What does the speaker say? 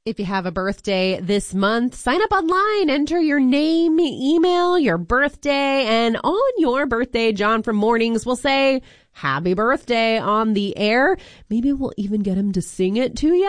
If you have a birthday this month, sign up online, enter your name, email, your birthday, and on your birthday, John from Mornings will say, happy birthday on the air. Maybe we'll even get him to sing it to you.